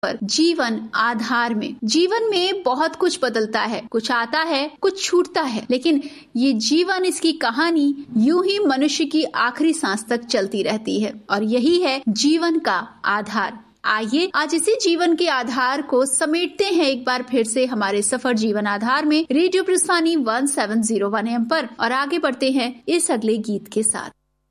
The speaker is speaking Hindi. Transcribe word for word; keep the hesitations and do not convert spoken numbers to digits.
पर जीवन आधार में। जीवन में बहुत कुछ बदलता है, कुछ आता है, कुछ छूटता है, लेकिन ये जीवन, इसकी कहानी यूं ही मनुष्य की आखिरी सांस तक चलती रहती है और यही है जीवन का आधार। आइए आज इसी जीवन के आधार को समेटते हैं एक बार फिर से हमारे सफर जीवन आधार में रेडियो प्रस्थानी सत्रह सौ एक एम पर और आगे बढ़ते हैं इस अगले गीत के साथ।